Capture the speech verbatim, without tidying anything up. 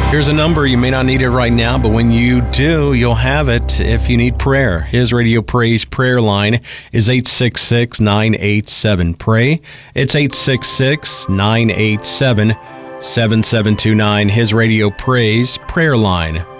Here's a number. You may not need it right now, but when you do, you'll have it if you need prayer. His Radio Praise prayer line is eight six six, nine eight seven, pray. It's eight six six, nine eight seven, seven seven two nine. His Radio Praise prayer line.